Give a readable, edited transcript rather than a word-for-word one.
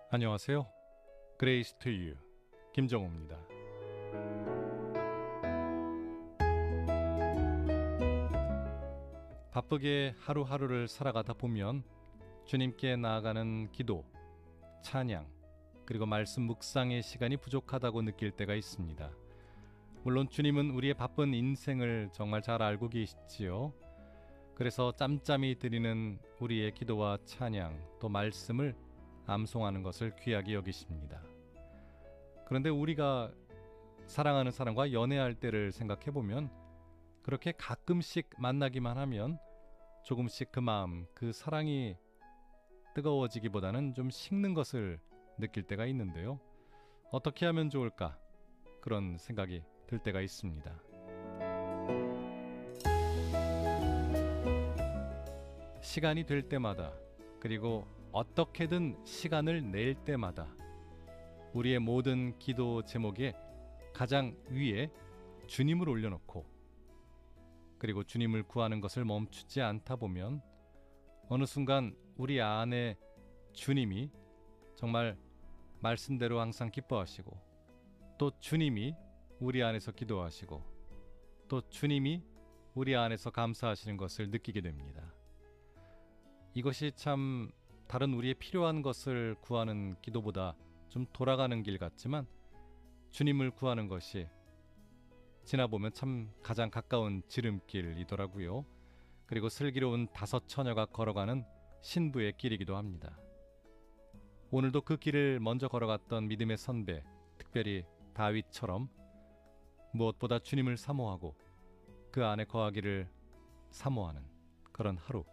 안녕하세요. 그레이스 투 유 김정호입니다. 바쁘게 하루하루를 살아가다 보면 주님께 나아가는 기도, 찬양, 그리고 말씀 묵상의 시간이 부족하다고 느낄 때가 있습니다. 물론 주님은 우리의 바쁜 인생을 정말 잘 알고 계시지요. 그래서 짬짬이 드리는 우리의 기도와 찬양, 또 말씀을 암송하는 것을 귀하게 여기십니다. 그런데 우리가 사랑하는 사람과 연애할 때를 생각해보면 그렇게 가끔씩 만나기만 하면 조금씩 그 마음, 그 사랑이 뜨거워지기보다는 좀 식는 것을 느낄 때가 있는데요. 어떻게 하면 좋을까? 그런 생각이 들 때가 있습니다. 시간이 될 때마다, 그리고 어떻게든 시간을 낼 때마다 우리의 모든 기도 제목에 가장 위에 주님을 올려놓고, 그리고 주님을 구하는 것을 멈추지 않다 보면 어느 순간 우리 안에 주님이 정말 말씀대로 항상 기뻐하시고, 또 주님이 우리 안에서 기도하시고, 또 주님이 우리 안에서 감사하시는 것을 느끼게 됩니다. 이것이 참 다른 우리의 필요한 것을 구하는 기도보다 좀 돌아가는 길 같지만, 주님을 구하는 것이 지나보면 참 가장 가까운 지름길이더라고요. 그리고 슬기로운 다섯 처녀가 걸어가는 신부의 길이기도 합니다. 오늘도 그 길을 먼저 걸어갔던 믿음의 선배, 특별히 다윗처럼 무엇보다 주님을 사모하고 그 안에 거하기를 사모하는 그런 하루